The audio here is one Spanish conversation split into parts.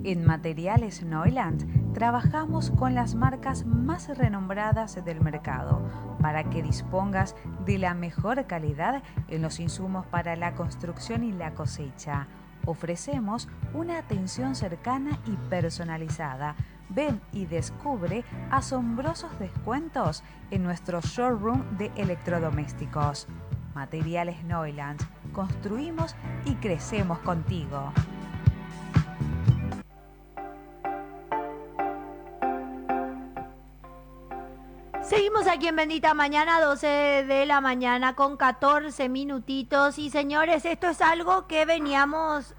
En Materiales Neuland trabajamos con las marcas más renombradas del mercado para que dispongas de la mejor calidad en los insumos para la construcción y la cosecha. Ofrecemos una atención cercana y personalizada. Ven y descubre asombrosos descuentos en nuestro showroom de electrodomésticos. Materiales Neuland. Construimos y crecemos contigo. Seguimos aquí en Bendita Mañana, 12 de la mañana con 14 minutitos. Y señores, esto es algo que veníamos,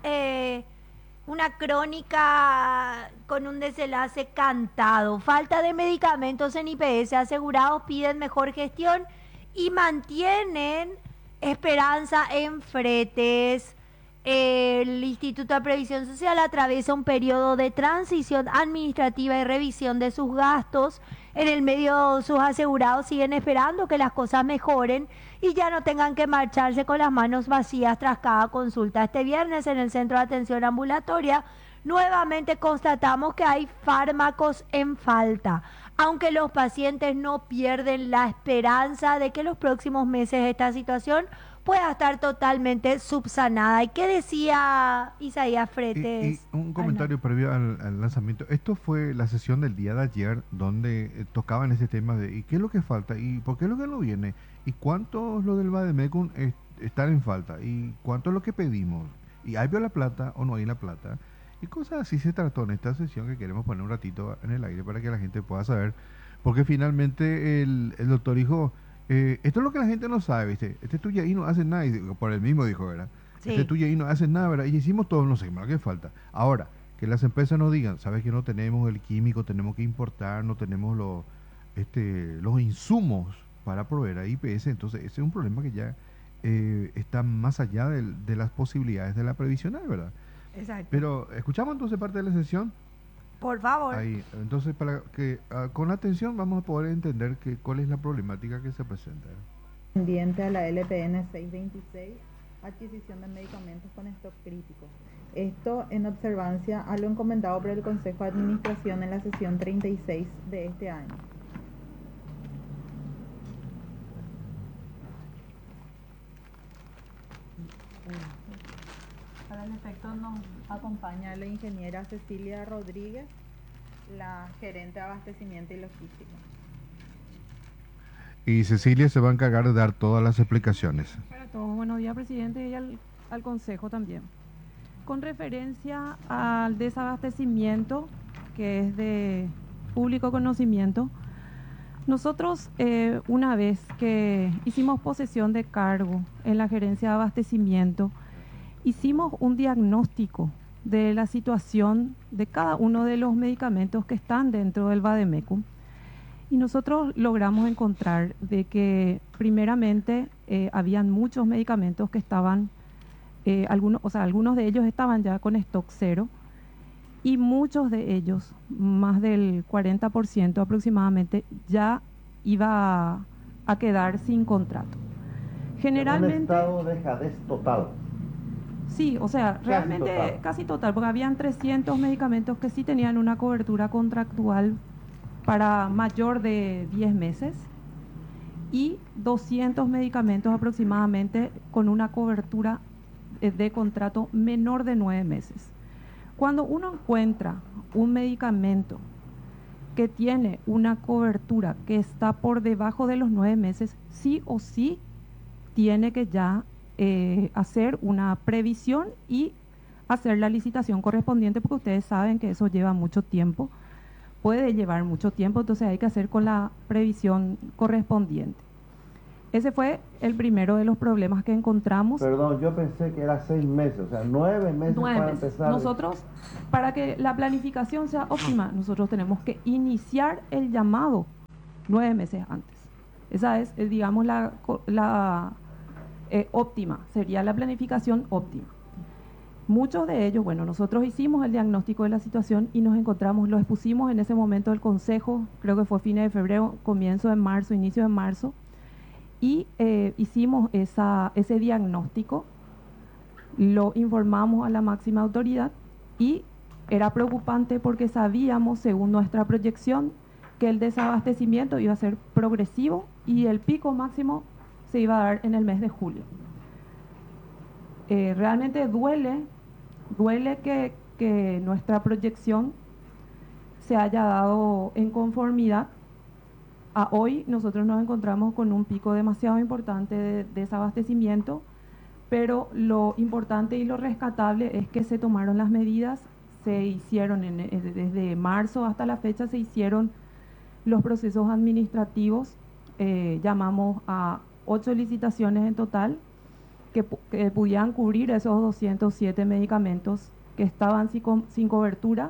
una crónica con un desenlace cantado. Falta de medicamentos en IPS, asegurados piden mejor gestión y mantienen esperanza en fretes. El Instituto de Previsión Social atraviesa un periodo de transición administrativa y revisión de sus gastos. En el medio, sus asegurados siguen esperando que las cosas mejoren y ya no tengan que marcharse con las manos vacías tras cada consulta. Este viernes en el Centro de Atención Ambulatoria nuevamente constatamos que hay fármacos en falta, aunque los pacientes no pierden la esperanza de que en los próximos meses esta situación pueda estar totalmente subsanada. ¿Y qué decía Isaías Fretes? Y un comentario previo al lanzamiento. Esto fue la sesión del día de ayer donde tocaban ese tema de ¿y qué es lo que falta? ¿Y por qué es lo que no viene? ¿Y cuánto es lo del Bademecum estar en falta? ¿Y cuánto es lo que pedimos? ¿Y hay la plata o no hay la plata? Y cosas así se trató en esta sesión que queremos poner un ratito en el aire para que la gente pueda saber. Porque finalmente el doctor dijo... esto es lo que la gente no sabe, ¿viste? Este tuyo ahí no hace nada, y por el mismo dijo, ¿verdad? Sí. Este tuyo ahí no hace nada, ¿verdad? Y hicimos todo, no sé, más que falta. Ahora, que las empresas nos digan, ¿sabes que no tenemos el químico, tenemos que importar, no tenemos los insumos para proveer a IPS? Entonces, ese es un problema que ya está más allá de las posibilidades de la previsional, ¿verdad? Exacto. Pero, ¿escuchamos entonces parte de la sesión? Por favor. Ahí, entonces, para que con atención vamos a poder entender cuál es la problemática que se presenta. Pendiente a la LPN 626, adquisición de medicamentos con stock crítico. Esto en observancia a lo encomendado por el Consejo de Administración en la sesión 36 de este año. Para el efecto nos acompaña la ingeniera Cecilia Rodríguez, la gerente de abastecimiento y logística. Y Cecilia se va a encargar de dar todas las explicaciones. Para todos, buenos días, presidente, y al Consejo también. Con referencia al desabastecimiento, que es de público conocimiento, nosotros una vez que hicimos posesión de cargo en la gerencia de abastecimiento, hicimos un diagnóstico de la situación de cada uno de los medicamentos que están dentro del Bademecum. Y nosotros logramos encontrar de que primeramente habían muchos medicamentos que estaban, algunos de ellos estaban ya con stock cero y muchos de ellos, más del 40% aproximadamente, ya iba a quedar sin contrato. Generalmente... Un estado de dejadez total. Sí, o sea, realmente casi total, porque habían 300 medicamentos que sí tenían una cobertura contractual para mayor de 10 meses y 200 medicamentos aproximadamente con una cobertura de contrato menor de 9 meses. Cuando uno encuentra un medicamento que tiene una cobertura que está por debajo de los 9 meses, sí o sí tiene que ya hacer una previsión y hacer la licitación correspondiente, porque ustedes saben que eso lleva mucho tiempo, puede llevar mucho tiempo, entonces hay que hacer con la previsión correspondiente. Ese fue el primero de los problemas que encontramos. Perdón, yo pensé que era 6 meses, o sea, 9 meses para empezar. Nosotros, para que la planificación sea óptima, nosotros tenemos que iniciar el llamado 9 meses antes. Esa es, digamos, la óptima, sería la planificación óptima. Muchos de ellos, bueno, nosotros hicimos el diagnóstico de la situación y nos encontramos, lo expusimos en ese momento del Consejo, creo que fue fines de febrero, comienzo de marzo, inicio de marzo, y hicimos ese diagnóstico, lo informamos a la máxima autoridad y era preocupante porque sabíamos, según nuestra proyección, que el desabastecimiento iba a ser progresivo y el pico máximo se iba a dar en el mes de julio. Realmente duele que nuestra proyección se haya dado en conformidad. A hoy nosotros nos encontramos con un pico demasiado importante de desabastecimiento, pero lo importante y lo rescatable es que se tomaron las medidas, se hicieron desde marzo hasta la fecha, se hicieron los procesos administrativos, llamamos a 8 licitaciones en total que pudieran cubrir esos 207 medicamentos que estaban sin cobertura.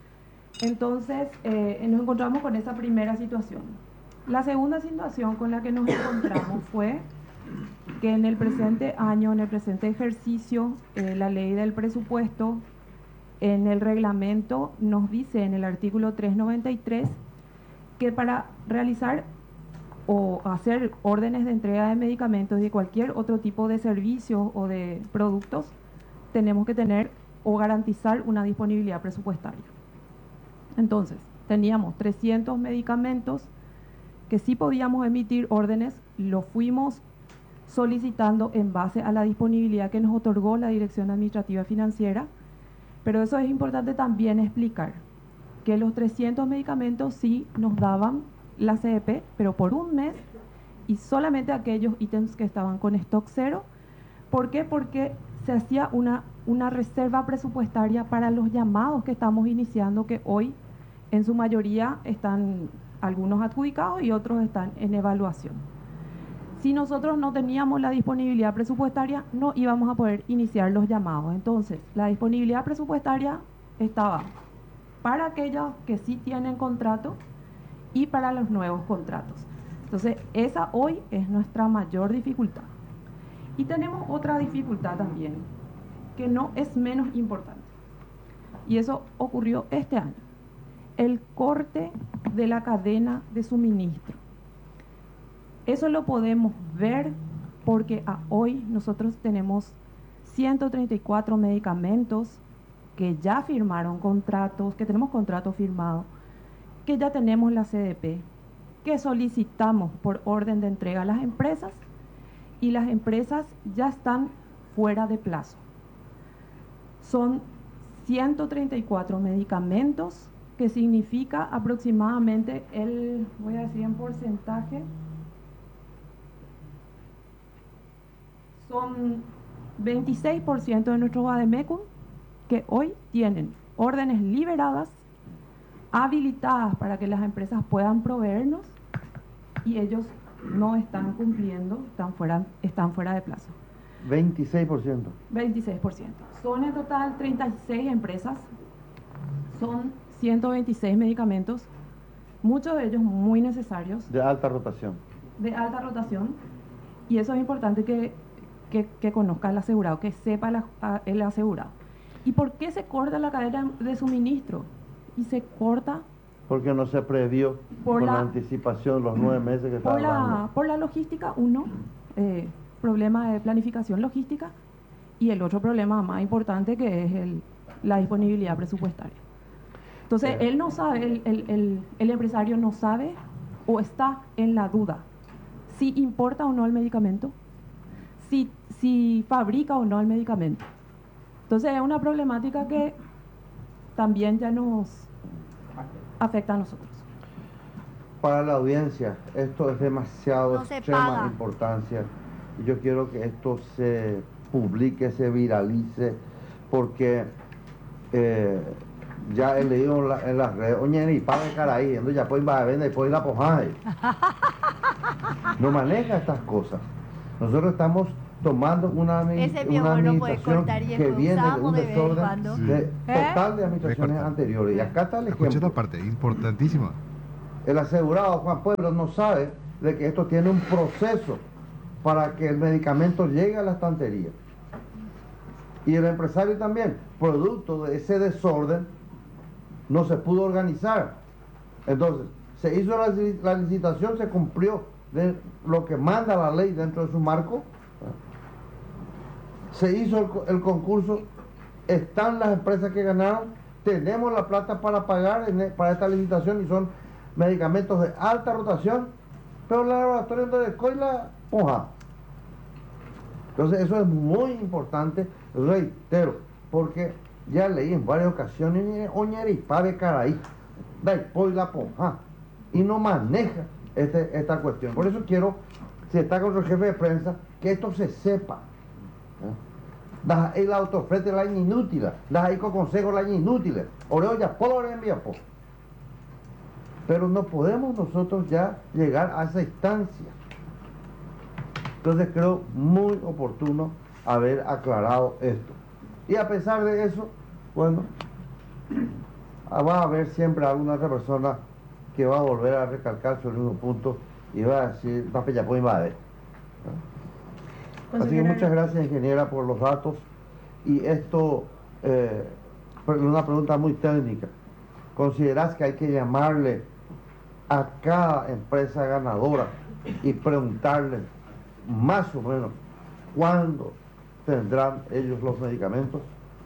Entonces nos encontramos con esa primera situación. La segunda situación con la que nos encontramos fue que en el presente año, en el presente ejercicio, la ley del presupuesto, en el reglamento nos dice en el artículo 393 que para realizar o hacer órdenes de entrega de medicamentos y de cualquier otro tipo de servicios o de productos, tenemos que tener o garantizar una disponibilidad presupuestaria. Entonces, teníamos 300 medicamentos que sí podíamos emitir órdenes, lo fuimos solicitando en base a la disponibilidad que nos otorgó la Dirección Administrativa Financiera, pero eso es importante también explicar, que los 300 medicamentos sí nos daban la CDP, pero por un mes y solamente aquellos ítems que estaban con stock cero. ¿Por qué? Porque se hacía una reserva presupuestaria para los llamados que estamos iniciando, que hoy en su mayoría están algunos adjudicados y otros están en evaluación. Si nosotros no teníamos la disponibilidad presupuestaria, no íbamos a poder iniciar los llamados. Entonces, la disponibilidad presupuestaria estaba para aquellos que sí tienen contrato y para los nuevos contratos. Entonces, esa hoy es nuestra mayor dificultad. Y tenemos otra dificultad también, que no es menos importante. Y eso ocurrió este año. El corte de la cadena de suministro. Eso lo podemos ver porque a hoy nosotros tenemos 134 medicamentos que ya firmaron contratos, que tenemos contratos firmados, que ya tenemos la CDP, que solicitamos por orden de entrega a las empresas y las empresas ya están fuera de plazo. Son 134 medicamentos, que significa aproximadamente voy a decir en porcentaje, son 26% de nuestros Vademecum que hoy tienen órdenes liberadas, habilitadas para que las empresas puedan proveernos y ellos no están cumpliendo, están fuera de plazo. 26%. 26%. Son en total 36 empresas, son 126 medicamentos, muchos de ellos muy necesarios. De alta rotación. De alta rotación. Y eso es importante que conozca el asegurado, que sepa el asegurado. ¿Y por qué se corta la cadena de suministro? Y se corta porque no se previó con la anticipación los 9 meses que estaba hablando. Por la logística, problema de planificación logística, y el otro problema más importante que es la disponibilidad presupuestaria. Entonces, él no sabe, el empresario no sabe o está en la duda si importa o no el medicamento, si fabrica o no el medicamento. Entonces, es una problemática que también ya nos afecta a nosotros. Para la audiencia, esto es demasiado extrema importancia. Y yo quiero que esto se publique, se viralice, porque ya he leído en las redes, oye, ni paga de cara ahí, entonces ya pueden vender, después la pojada. No maneja estas cosas. Nosotros estamos tomando una administración que viene de un desorden total de administraciones anteriores. Y acá está el ejemplo. Escucha esta parte, importantísima. El asegurado Juan Pueblo no sabe de que esto tiene un proceso para que el medicamento llegue a la estantería. Y el empresario también, producto de ese desorden, no se pudo organizar. Entonces, se hizo la licitación, se cumplió de lo que manda la ley dentro de su marco. Se hizo el concurso, están las empresas que ganaron, tenemos la plata para pagar para esta licitación y son medicamentos de alta rotación, pero el laboratorio de Coila, poja. Entonces eso es muy importante, reitero, porque ya leí en varias ocasiones, Oñaripá de Caraí, Coila, poja, y no maneja esta cuestión. Por eso quiero, si está con el jefe de prensa, que esto se sepa. Das ahí la autofrete la inútil, das ahí con consejo la inútil, oreo ya por envía por. Pero no podemos nosotros ya llegar a esa instancia. Entonces creo muy oportuno haber aclarado esto. Y a pesar de eso, bueno, va a haber siempre alguna otra persona que va a volver a recalcar sobre el mismo punto y va a decir, va a pelear por invadir. Así que muchas gracias, ingeniera, por los datos. Y esto, una pregunta muy técnica. ¿Considerás que hay que llamarle a cada empresa ganadora y preguntarle más o menos cuándo tendrán ellos los medicamentos?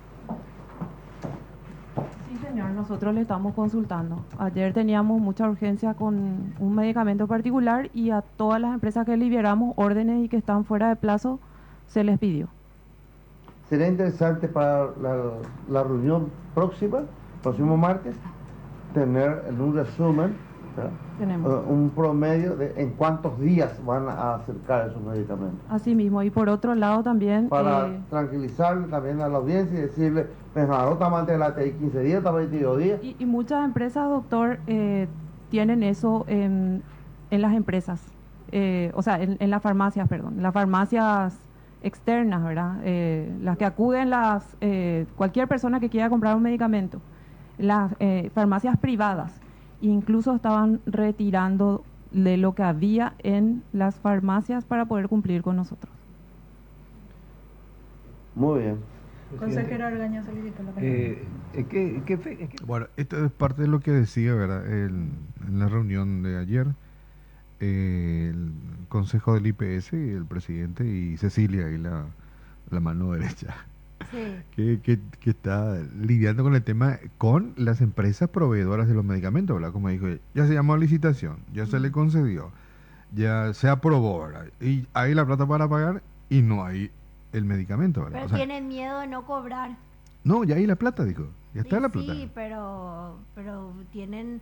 Sí, señor, nosotros le estamos consultando. Ayer teníamos mucha urgencia con un medicamento particular y a todas las empresas que liberamos órdenes y que están fuera de plazo se les pidió. Sería interesante para la reunión próximo martes, tener en un resumen, un promedio de en cuántos días van a acercar esos medicamentos. Así mismo, y por otro lado también... Para tranquilizarle también a la audiencia y decirle, antes de la TI 15 días, hasta 22 días. Y muchas empresas, doctor, tienen eso en las empresas, o sea, en las farmacias, perdón, las farmacias externas, ¿verdad? Las que acuden cualquier persona que quiera comprar un medicamento, las farmacias privadas, incluso estaban retirando de lo que había en las farmacias para poder cumplir con nosotros. Muy bien. Consejero Argaña solicitó la palabra. Bueno, esto es parte de lo que decía, ¿verdad? En la reunión de ayer, el consejo del IPS, el presidente y Cecilia, ahí la mano derecha, Sí. que está lidiando con el tema con las empresas proveedoras de los medicamentos, ¿verdad? Como dijo, ya se llamó a licitación, ya se le concedió, ya se aprobó, ¿verdad? Y hay la plata para pagar y no hay el medicamento, ¿verdad? Pero O sea, tienen miedo de no cobrar. no, ya hay la plata, dijo, ya está la plata. Sí, pero tienen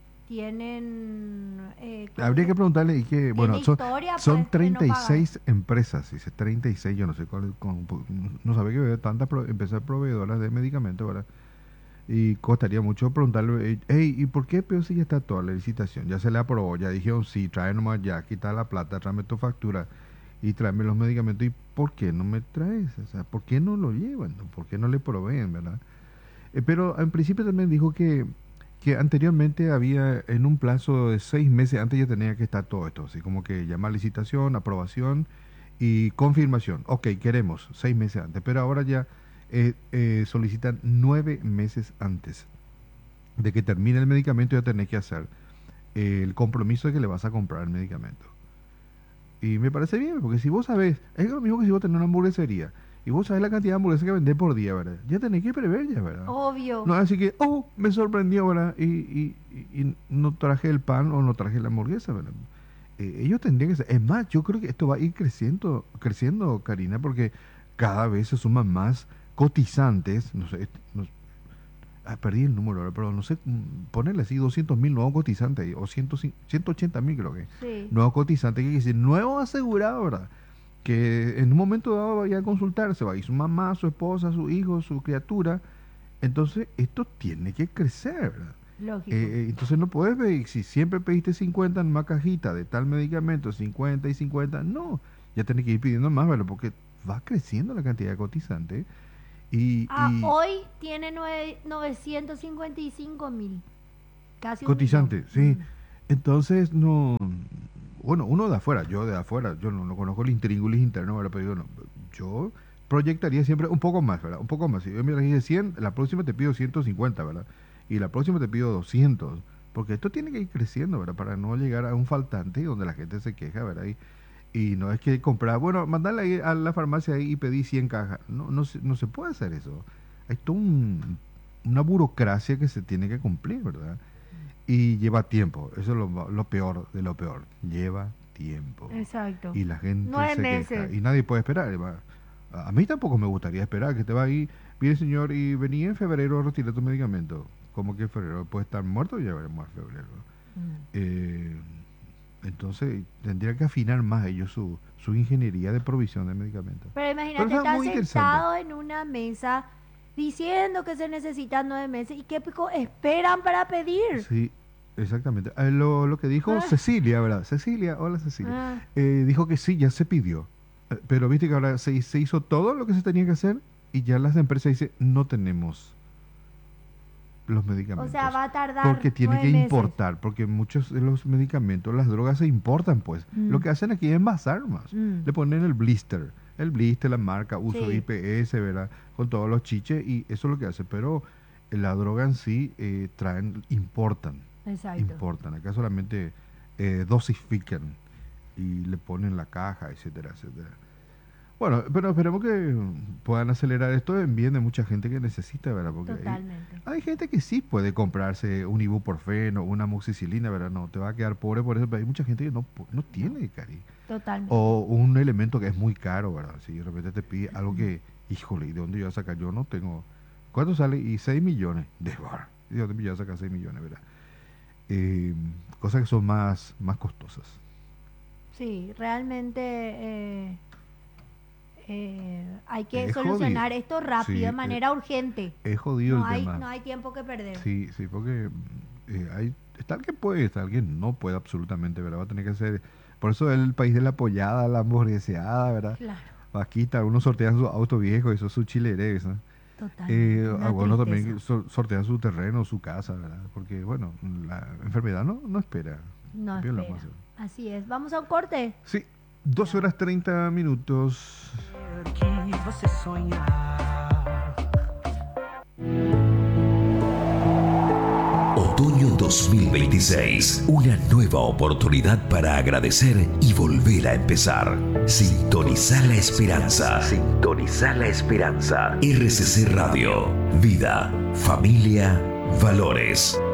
Habría que preguntarle, y que, bueno, historia, son pues, de no 36 empresas, dice 36, yo no sé cuál, no sabe que veo tantas empresas proveedoras de medicamentos, ¿verdad? Y costaría mucho preguntarle, hey, ¿y por qué peor si ya está toda la licitación? Ya se le aprobó, ya dijeron sí, trae nomás ya, quita la plata, tráeme tu factura y tráeme los medicamentos, ¿y por qué no me traes? O sea, ¿por qué no lo llevan? ¿Por qué no le proveen, verdad? Pero en principio también dijo que anteriormente había en un plazo de 6 meses antes ya tenía que estar todo esto, así como que llamar licitación, aprobación y confirmación. Ok, queremos 6 meses antes, pero ahora ya solicitan 9 meses antes de que termine el medicamento, ya tenés que hacer el compromiso de que le vas a comprar el medicamento. Y me parece bien, porque si vos sabés, es lo mismo que si vos tenés una hamburguesería y vos sabés la cantidad de hamburguesas que vendés por día, ¿verdad? Ya tenés que prever ya, ¿verdad? Obvio. No, así que, me sorprendió, ¿verdad? Y no traje el pan o no traje la hamburguesa, ¿verdad? Ellos tendrían que ser. Es más, yo creo que esto va a ir creciendo, Karina, porque cada vez se suman más cotizantes, no sé, perdí el número ahora, pero no sé, ponerle así 200.000 nuevos cotizantes ahí, o 180.000 creo que. Sí. Nuevos cotizantes, que decir, nuevos asegurados, ¿verdad? Que en un momento dado vaya a consultarse, va a ir su mamá, su esposa, su hijo, su criatura. Entonces, esto tiene que crecer, ¿verdad? Lógico. Entonces no puedes pedir, si siempre pediste 50 en una cajita de tal medicamento, 50 y 50, no, ya tenés que ir pidiendo más, ¿verdad? Porque va creciendo la cantidad de cotizantes. Hoy tiene 955.000. Casi cotizantes, un sí. millón. Entonces, no... Bueno, uno de afuera, yo no conozco el intríngulis interno, ¿verdad? Pero digo, no, yo proyectaría siempre un poco más, ¿verdad? Un poco más. Si yo me dije 100, la próxima te pido 150, ¿verdad? Y la próxima te pido 200. Porque esto tiene que ir creciendo, ¿verdad? Para no llegar a un faltante donde la gente se queja, ¿verdad? Y no es que comprar, bueno, mandarle ahí a la farmacia ahí y pedí 100 cajas. No se puede hacer eso. Hay todo un una burocracia que se tiene que cumplir, ¿verdad? Y lleva tiempo, eso es lo peor de lo peor, lleva tiempo. Exacto. Y la gente 9 se queja, meses. y nadie puede esperar. A mí tampoco me gustaría esperar, que te va ahí, mire señor, y vení en febrero a retirar tu medicamento. ¿Cómo que en febrero? ¿Puede estar muerto? Ya veremos en febrero. Entonces tendría que afinar más ellos su ingeniería de provisión de medicamentos. Pero imagínate, Pero eso es estás muy sentado en una mesa diciendo que se necesitan 9 meses y qué pico esperan para pedir. Sí, exactamente. Lo que dijo Cecilia, ¿verdad? Cecilia, hola Cecilia. Dijo que sí, ya se pidió. Pero viste que ahora se hizo todo lo que se tenía que hacer y ya las empresas dicen, no tenemos los medicamentos. O sea, va a tardar porque tiene 9 que meses. importar, porque muchos de los medicamentos, las drogas se importan, pues. Lo que hacen aquí es envasar más. Le ponen el blister, la marca, uso Sí. IPS, ¿verdad? Con todos los chiches y eso es lo que hace. Pero la droga en sí importan. Exacto. Importan. Acá solamente dosifican y le ponen la caja, etcétera, etcétera. Bueno, pero esperemos que puedan acelerar esto en bien de mucha gente que necesita, ¿verdad? Porque Totalmente. hay gente que sí puede comprarse un ibuprofeno, una amoxicilina, ¿verdad? No, te va a quedar pobre por eso, pero hay mucha gente que no tiene, Cari. Totalmente. O un elemento que es muy caro, ¿verdad? Si de repente te pide algo que, híjole, ¿y de dónde yo voy a sacar? Yo no tengo... ¿Cuánto sale? Y 6 millones de bar. ¿Y de dónde me voy a sacar 6 millones, verdad? Cosas que son más costosas. Sí, realmente hay que Es solucionar jodido. esto rápido, Sí, de manera urgente. Es jodido No el hay, tema. no hay tiempo que perder. Sí, sí, porque está el que puede, está el que no puede absolutamente, ¿verdad? Va a tener que ser... Por eso es el país de la apoyada, la hamburgueseada, ¿verdad? Claro, Vaquita, algunos sortean su auto viejo, eso es su chilerés, ¿no? totalmente. Una Algunos tristeza. también sortean su terreno, su casa, ¿verdad? Porque, bueno, la enfermedad no espera. No Bien lo espera. vamos a hacer. Así es. Vamos a un corte. Sí, 12 horas 30 minutos. Que você sonhar. Otoño 2026, una nueva oportunidad para agradecer y volver a empezar. Sintoniza la esperanza. Sintoniza la esperanza. RCC Radio. Vida, familia, valores.